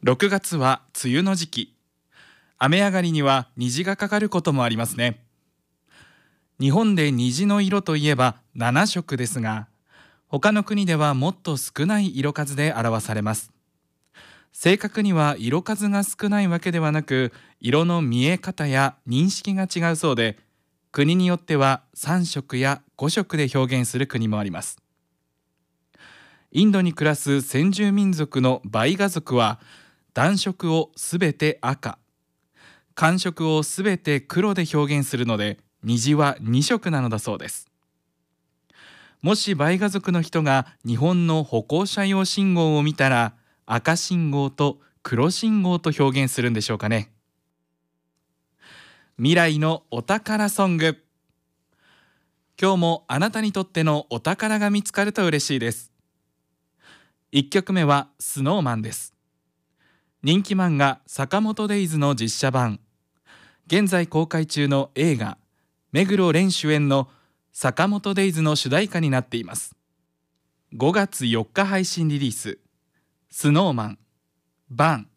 6月は梅雨の時期。雨上がりには虹がかかることもありますね。日本で虹の色といえば7色ですが、他の国ではもっと少ない色数で表されます。正確には色数が少ないわけではなく、色の見え方や認識が違うそうで、国によっては3色や5色で表現する国もあります。インドに暮らす先住民族のバイガ族は、暖色をすべて赤、寒色をすべて黒で表現するので、虹は2色なのだそうです。もしバイガ族の人が日本の歩行者用信号を見たら、赤信号と黒信号と表現するんでしょうかね。未来のお宝ソング。今日もあなたにとってのお宝が見つかると嬉しいです。1曲目はスノーマンです。人気漫画坂本デイズの実写版、現在公開中の映画目黒蓮主演の坂本デイズの主題歌になっています。5月4日配信リリース、スノーマン、バン。